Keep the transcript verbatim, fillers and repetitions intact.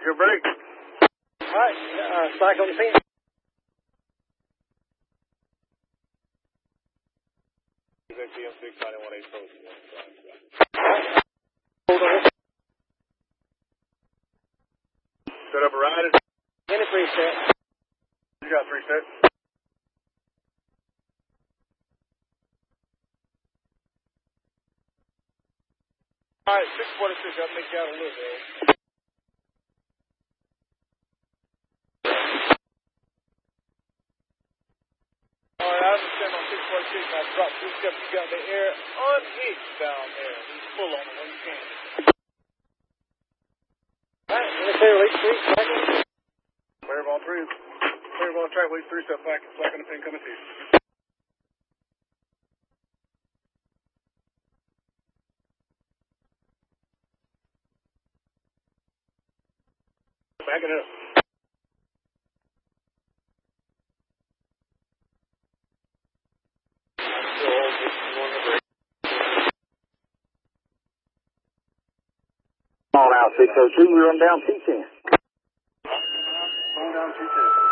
your break. All right, uh, strike on the scene. T M six nine one eight post. Hold on. Set up a ride. In a three set. You got three sets. All right, six forty-six. I'll make you out a little bit. All right, I understand on six forty-six. I dropped two steps. You got the air unhitched down there. He's full on it when you can. All right, in a clear release three. Second. Clear ball three. Clear ball track. Lead three step back. Slack on the pin coming to you. Back it up. On out six oh two, we run down T ten. Going down T ten.